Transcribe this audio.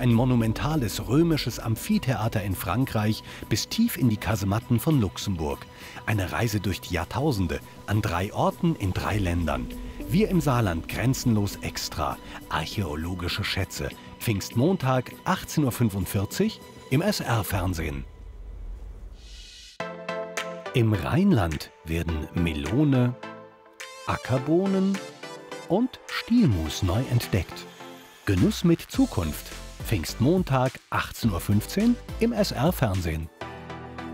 ein monumentales römisches Amphitheater in Frankreich bis tief in die Kasematten von Luxemburg. Eine Reise durch die Jahrtausende, an 3 Orten in 3 Ländern. Wir im Saarland grenzenlos extra. Archäologische Schätze. Pfingstmontag, 18:45 Uhr im SR-Fernsehen. Im Rheinland werden Melone, Ackerbohnen und Stielmus neu entdeckt. Genuss mit Zukunft. Pfingstmontag, 18:15 Uhr im SR-Fernsehen.